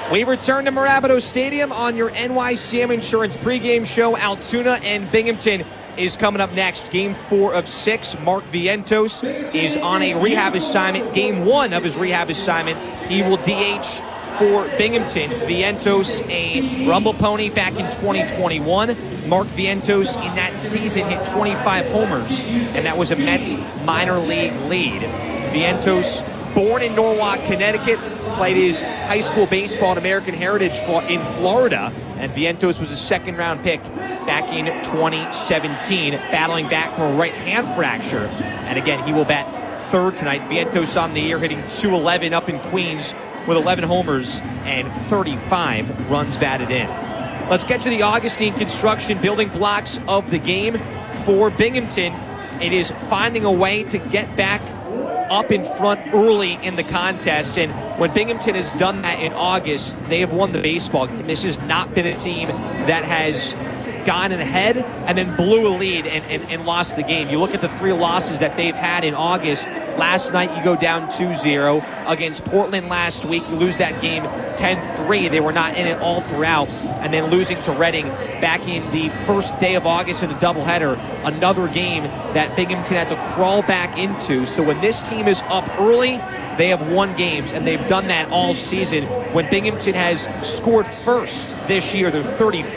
We return to Marabito Stadium on your NYCM Insurance pregame show. Altoona and Binghamton is coming up next. Game 4 of 6. Mark Vientos is on a rehab assignment. Game 1 of his rehab assignment. He will DH for Binghamton. Vientos, a Rumble Pony back in 2021. Mark Vientos in that season hit 25 homers, and that was a Mets minor league lead. Vientos, born in Norwalk, Connecticut, played his high school baseball at American Heritage in Florida, and Vientos was a second-round pick back in 2017, battling back from a right-hand fracture. And again, he will bat third tonight. Vientos on the year, hitting .211 up in Queens with 11 homers and 35 runs batted in. Let's get to the Augustine Construction building blocks of the game for Binghamton. It is finding a way to get back up in front early in the contest, and when Binghamton has done that in August, they have won the baseball game. This has not been a team that has gone ahead and then blew a lead and lost the game. You look at the 3 losses that they've had in August. Last night you go down 2-0 against Portland last week. You lose that game 10-3. They were not in it all throughout. And then losing to Reading back in the first day of August in a doubleheader. Another game that Binghamton had to crawl back into. So when this team is up early, they have won games, and they've done that all season. When Binghamton has scored first this year, they're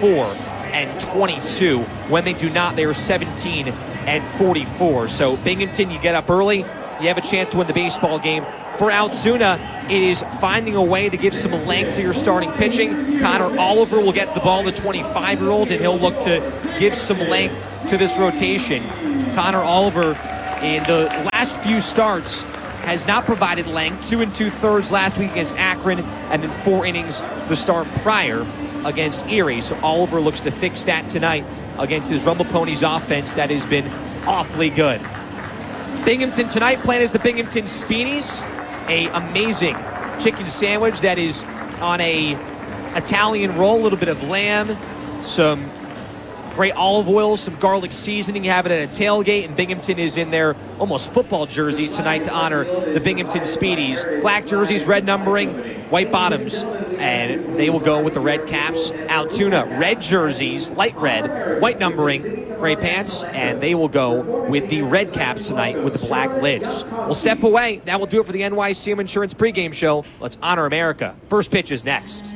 34-22. When they do not, they are 17-44. So Binghamton, you get up early, you have a chance to win the baseball game. For Altoona, it is finding a way to give some length to your starting pitching. Connor Oliver will get the ball to 25-year-old, and he'll look to give some length to this rotation. Connor Oliver, in the last few starts, has not provided length. 2 2/3 last week against Akron, and then 4 innings the start prior against Erie. So Oliver looks to fix that tonight against his Rumble Ponies offense that has been awfully good. Binghamton tonight playing as the Binghamton Speedies, a amazing chicken sandwich that is on a Italian roll, a little bit of lamb, some great olive oil, some garlic seasoning. You have it at a tailgate, and Binghamton is in their almost football jerseys tonight to honor the Binghamton Speedies. Black jerseys, red numbering, white bottoms, and they will go with the red caps. Altoona, red jerseys, light red, white numbering, gray pants, and they will go with the red caps tonight with the black lids. We'll step away. That will do it for the NYCM Insurance pregame show. Let's honor America. First pitch is next.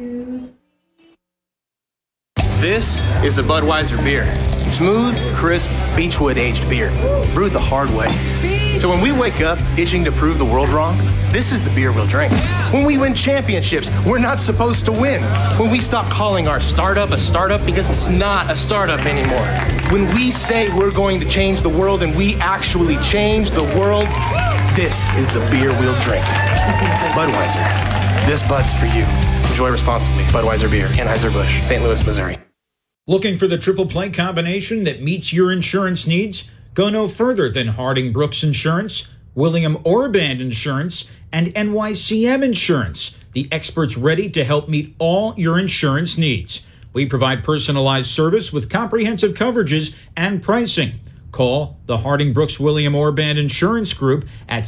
This is the Budweiser beer. Smooth, crisp, Beechwood-aged beer, brewed the hard way. So when we wake up itching to prove the world wrong, this is the beer we'll drink. When we win championships, we're not supposed to win. When we stop calling our startup a startup because it's not a startup anymore. When we say we're going to change the world and we actually change the world, this is the beer we'll drink. Budweiser. This Bud's for you. Enjoy responsibly. Budweiser Beer, Anheuser-Busch, St. Louis, Missouri. Looking for the triple play combination that meets your insurance needs? Go no further than Harding Brooks Insurance, William Orband Insurance, and NYCM Insurance, the experts ready to help meet all your insurance needs. We provide personalized service with comprehensive coverages and pricing. Call the Harding Brooks William Orband Insurance Group at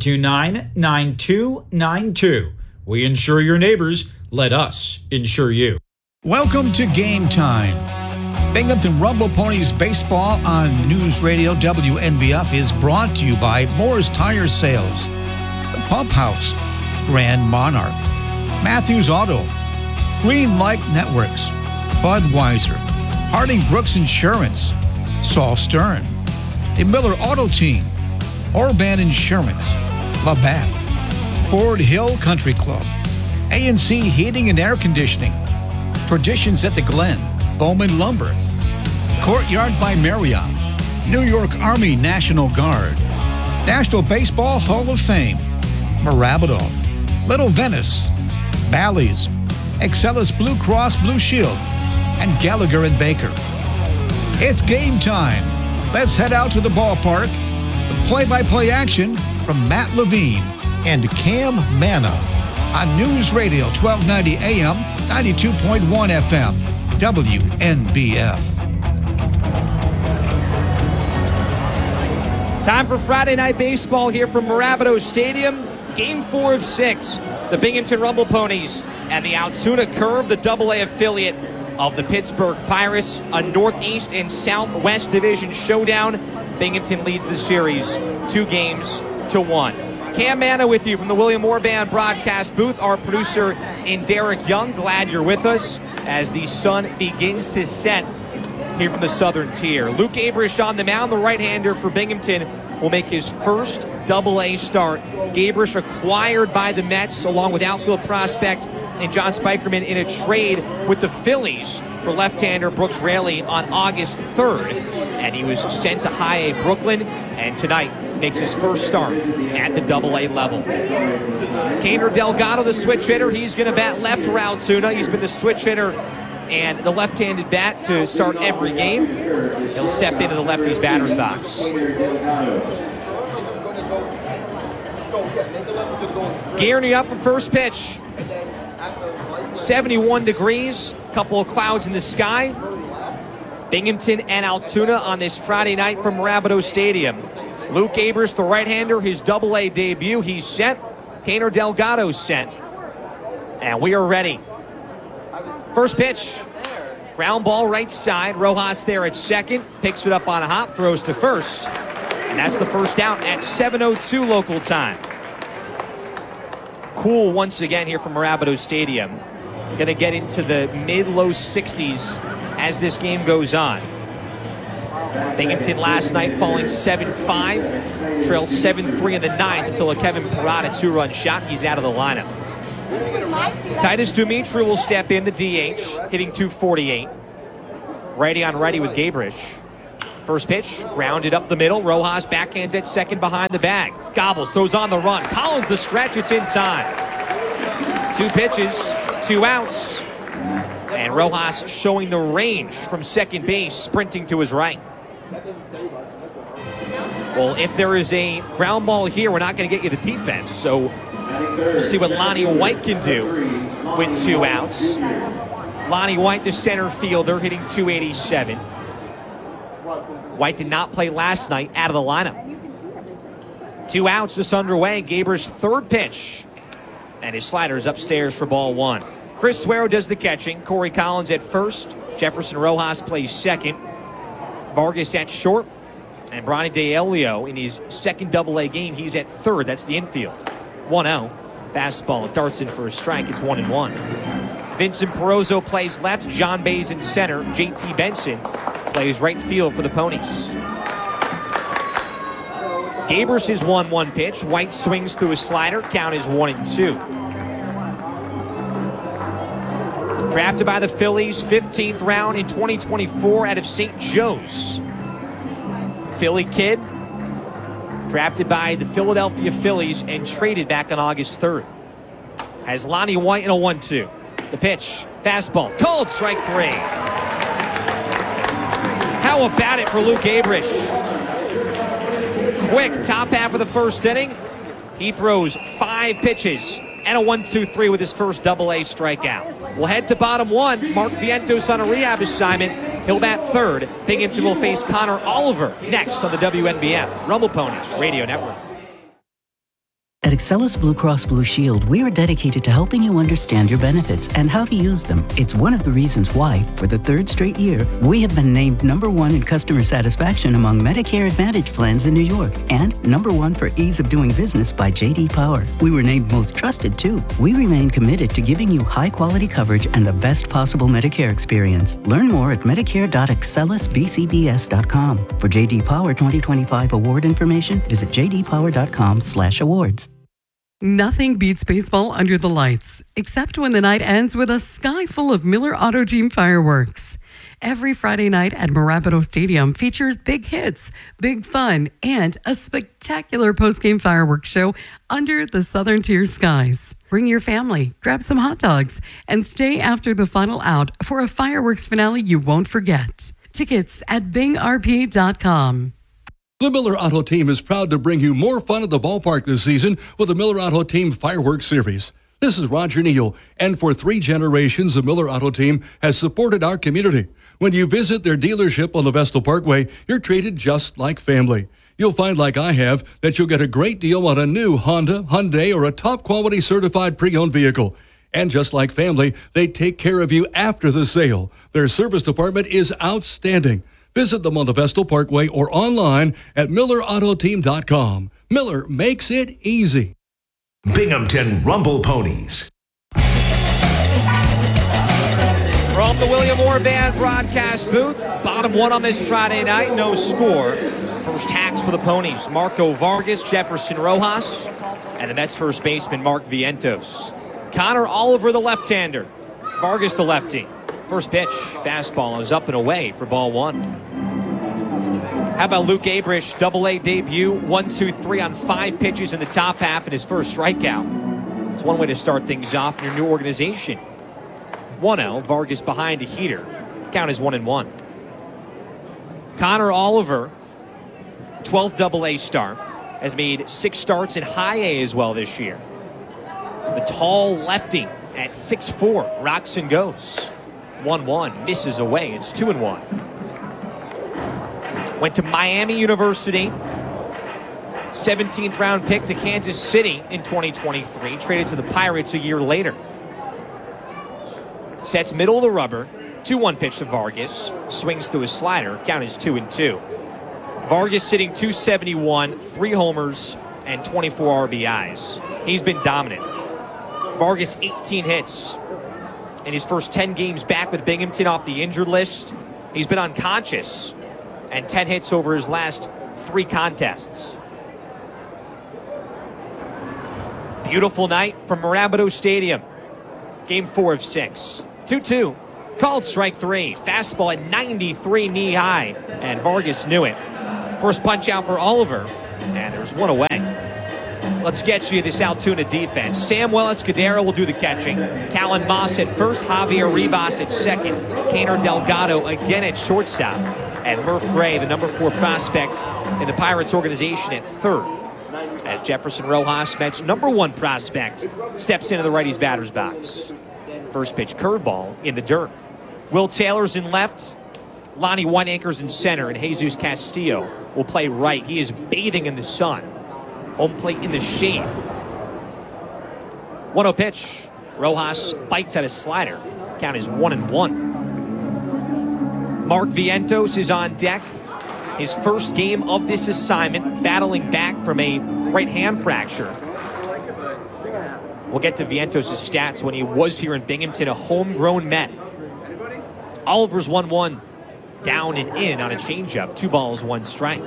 729-9292. We insure your neighbors. Let us insure you. Welcome to Game Time. Binghamton Rumble Ponies Baseball on News Radio WNBF is brought to you by Moore's Tire Sales, The Pump House, Grand Monarch, Matthews Auto, Green Light Networks, Budweiser, Harding Brooks Insurance, Saul Stern, the Miller Auto Team, Orban Insurance, Labatt, Ford Hill Country Club, A&C Heating and Air Conditioning, Traditions at the Glen, Bowman Lumber, Courtyard by Marriott, New York Army National Guard, National Baseball Hall of Fame, Marabito, Little Venice, Bally's, Excellus Blue Cross Blue Shield, and Gallagher and Baker. It's game time. Let's head out to the ballpark with play-by-play action from Matt Levine and Cam Manna on News Radio 1290 AM, 92.1 FM, WNBF. Time for Friday Night Baseball here from Marabito Stadium. Game 4 of 6. The Binghamton Rumble Ponies and the Altoona Curve, the AA affiliate of the Pittsburgh Pirates, a Northeast and Southwest Division showdown. Binghamton leads the series 2-1. Cam Manna with you from the William Moore Band broadcast booth. Our producer in Derek Young, glad you're with us as the sun begins to set here from the Southern Tier. Luke Gabrish on the mound, the right-hander for Binghamton, will make his first AA start. Gabrish acquired by the Mets along with outfield prospect and John Spikerman in a trade with the Phillies for left-hander Brooks Raley on August 3rd. And he was sent to High A Brooklyn, and tonight makes his first start at the AA level. Kaner Delgado, the switch hitter, he's going to bat left for Altoona. He's been the switch hitter and the left-handed bat to start every game. He'll step into the lefty's batter's box. Gearing up for first pitch. 71 degrees, couple of clouds in the sky. Binghamton and Altoona on this Friday night from Rabideau Stadium. Luke Gabrish, the right-hander, his AA debut, he's set. Kaner Delgado's set. And we are ready. First pitch. Ground ball right side. Rojas there at second. Picks it up on a hop, throws to first. And that's the first out at 7:02 local time. Cool once again here from Rabideau Stadium. Going to get into the mid-low 60s as this game goes on. Binghamton last night falling 7-5. Trailed 7-3 in the ninth until a Kevin Parada two-run shot. He's out of the lineup. Titus Dumitru will step in, the DH, hitting .248. Righty on righty with Gabrish. First pitch, grounded up the middle. Rojas backhands at second behind the bag. Gobbles, throws on the run. Collins the stretch, it's in time. 2 pitches, 2 outs. And Rojas showing the range from second base, sprinting to his right. Well, if there is a ground ball here, we're not going to get you the defense. So we'll see what Lonnie White can do with 2 outs. Lonnie White, the center fielder, hitting .287. White did not play last night, out of the lineup. 2 outs, just underway. Gabrish third pitch. And his slider's upstairs for ball 1. Chris Suero does the catching. Corey Collins at first. Jefferson Rojas plays second. Vargas at short. And Bronny DeElio in his second AA game, he's at third. That's the infield. 1-0. Fastball darts in for a strike. It's 1-1. Vincent Perozzo plays left. John Bays in center. JT Benson plays right field for the Ponies. Gabrish is 1-1 pitch. White swings through a slider. Count is 1-2. Drafted by the Phillies, 15th round in 2024 out of St. Joe's. Philly kid, drafted by the Philadelphia Phillies and traded back on August 3rd. Has Lonnie White in a 1-2. The pitch, fastball, called strike 3. How about it for Luke Gabrish? Quick top half of the first inning. He throws 5 pitches and a 1-2-3 with his first AA strikeout. We'll head to bottom 1. Mark Vientos on a rehab assignment. He'll bat third. Binghamton will face Connor Oliver next on the WNBF Rumble Ponies Radio Network. At Excellus Blue Cross Blue Shield, we are dedicated to helping you understand your benefits and how to use them. It's one of the reasons why, for the 3rd straight year, we have been named #1 in customer satisfaction among Medicare Advantage plans in New York and #1 for ease of doing business by J.D. Power. We were named most trusted, too. We remain committed to giving you high-quality coverage and the best possible Medicare experience. Learn more at medicare.excellusbcbs.com. For J.D. Power 2025 award information, visit jdpower.com/awards. Nothing beats baseball under the lights, except when the night ends with a sky full of Miller Auto Team fireworks. Every Friday night at Rabideau Stadium features big hits, big fun, and a spectacular post-game fireworks show under the Southern Tier skies. Bring your family, grab some hot dogs, and stay after the final out for a fireworks finale you won't forget. Tickets at bingrpa.com. The Miller Auto Team is proud to bring you more fun at the ballpark this season with the Miller Auto Team Fireworks Series. This is Roger Neal, and for 3 generations, the Miller Auto Team has supported our community. When you visit their dealership on the Vestal Parkway, you're treated just like family. you'll find, like I have, that you'll get a great deal on a new Honda, Hyundai, or a top-quality certified pre-owned vehicle. And just like family, they take care of you after the sale. Their service department is outstanding. Visit them on the Vestal Parkway or online at MillerAutoTeam.com. Miller makes it easy. Binghamton Rumble Ponies. From the William Orr Band broadcast booth, bottom one on this Friday night, no score. First hacks for the Ponies, Marco Vargas, Jefferson Rojas, and the Mets first baseman, Mark Vientos. Connor Oliver, the left-hander. Vargas, the lefty. First pitch, fastball is up and away for ball one. How about Luke Abrish, Double-A debut, 1-2-3 on 5 pitches in the top half and his first strikeout. It's one way to start things off in your new organization. 1-0, Vargas behind a heater. Count is 1-1. Connor Oliver, 12th Double-A start, has made 6 starts in High A as well this year. The tall lefty at 6'4", rocks and goes. 1-1, misses away. It's 2-1. Went to Miami University. 17th round pick to Kansas City in 2023. Traded to the Pirates a year later. Sets middle of the rubber. 2-1 pitch to Vargas. Swings to his slider. Count is 2-2. Vargas sitting 271, 3 homers, and 24 RBIs. He's been dominant. Vargas 18 hits. In his first 10 games back with Binghamton off the injured list, he's been unconscious. And 10 hits over his last 3 contests. Beautiful night from Marabito Stadium. Game 4 of 6. 2-2. Called strike 3. Fastball at 93 knee high. And Vargas knew it. First punch out for Oliver. And there's one away. Let's get you this Altoona defense. Samuel Escudero will do the catching. Callan Moss at first. Javier Rivas at second. Kaner Delgado again at shortstop. And Murph Gray, the number 4 prospect in the Pirates organization, at third. As Jefferson Rojas, Mets' number 1 prospect, steps into the righty's batter's box. First pitch curveball in the dirt. Will Taylor's in left. Lonnie Whiteacre's in center. And Jesus Castillo will play right. He is bathing in the sun. Home plate in the shade. 1-0 pitch. Rojas bites at his slider. Count is 1-1. Mark Vientos is on deck. His first game of this assignment, battling back from a right hand fracture. We'll get to Vientos' stats when he was here in Binghamton, a homegrown Met. Oliver's 1-1, down and in on a changeup. 2 balls, 1 strike.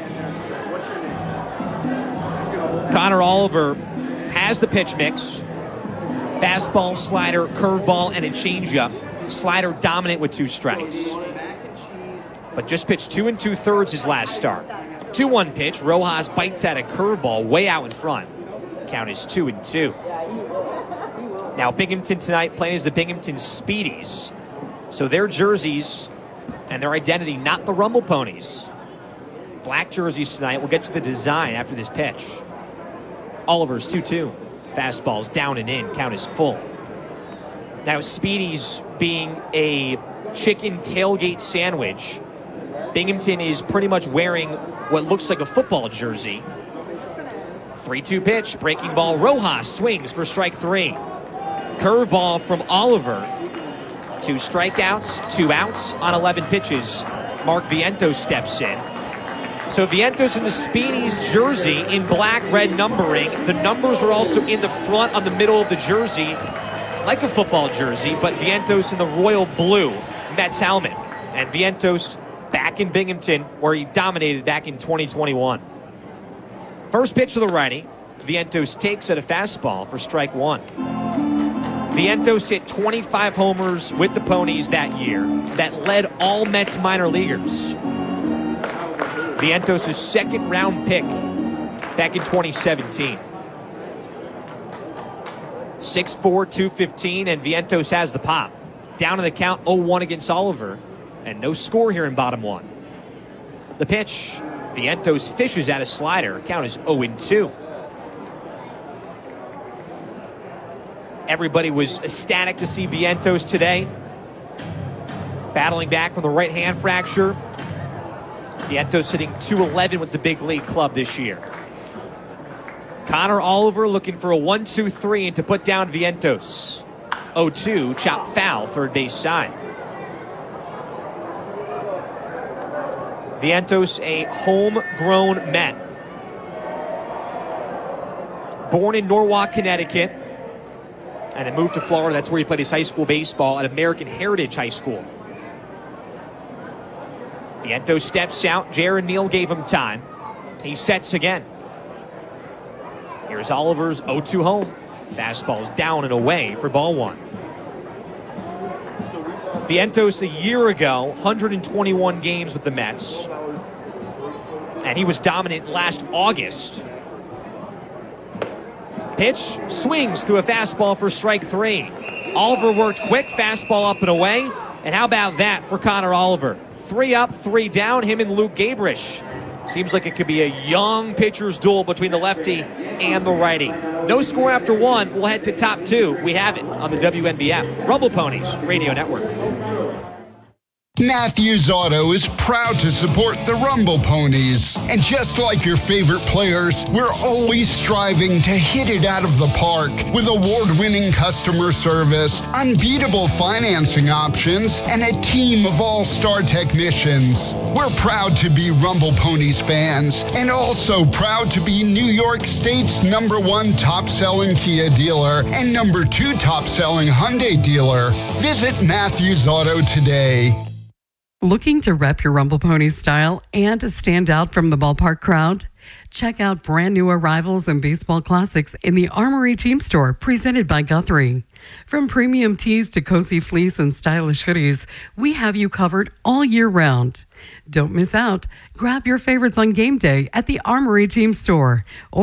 Connor Oliver has the pitch mix. Fastball, slider, curveball, and a changeup. Slider dominant with 2 strikes. But just pitched 2 2/3 his last start. 2-1 pitch. Rojas bites at a curveball way out in front. Count is 2-2. Now Binghamton tonight playing as the Binghamton Speedies. So their jerseys and their identity, not the Rumble Ponies. Black jerseys tonight. We'll get to the design after this pitch. Oliver's 2-2. Fastball's down and in. Count is full. Now Speedies being a chicken tailgate sandwich, Binghamton is pretty much wearing what looks like a football jersey. 3-2 pitch, breaking ball. Rojas swings for strike 3. Curveball from Oliver. 2 strikeouts, 2 outs on 11 pitches. Mark Vientos steps in. So Vientos in the Speedies jersey in black, red numbering. The numbers are also in the front on the middle of the jersey, like a football jersey, but Vientos in the royal blue Mets helmet. And Vientos back in Binghamton, where he dominated back in 2021. First pitch to the righty. Vientos takes at a fastball for strike 1. Vientos hit 25 homers with the Ponies that year. That led all Mets minor leaguers. Vientos' second round pick back in 2017. 6'4", 215, and Vientos has the pop. Down to the count, 0-1 against Oliver, and no score here in bottom 1. The pitch, Vientos fishes at a slider. Count is 0-2. Everybody was ecstatic to see Vientos today. Battling back from the right hand fracture. Vientos hitting .211 with the big league club this year. Connor Oliver looking for a 1-2-3 and to put down Vientos. 0-2, chop foul, third base side. Vientos, a homegrown Met. Born in Norwalk, Connecticut, and then moved to Florida. That's where he played his high school baseball at American Heritage High School. Vientos steps out. Jaron Neal gave him time. He sets again. Here's Oliver's 0-2 home. Fastball's down and away for ball one. Vientos a year ago, 121 games with the Mets. And he was dominant last August. Pitch swings through a fastball for strike three. Oliver worked quick, fastball up and away. And how about that for Connor Oliver? 3 up, 3 down, him and Luke Gabrish. Seems like it could be a young pitcher's duel between the lefty and the righty. No score after one. We'll head to top two. We have it on the WNBF Rumble Ponies Radio Network. Matthews Auto is proud to support the Rumble Ponies. And just like your favorite players, we're always striving to hit it out of the park with award-winning customer service, unbeatable financing options, and a team of all-star technicians. We're proud to be Rumble Ponies fans and also proud to be New York State's #1 top-selling Kia dealer and #2 top-selling Hyundai dealer. Visit Matthews Auto today. Looking to rep your Rumble Ponies style and to stand out from the ballpark crowd? Check out brand new arrivals and baseball classics in the Armory Team Store, presented by Guthrie. From premium tees to cozy fleece and stylish hoodies, we have you covered all year round. Don't miss out. Grab your favorites on game day at the Armory Team Store.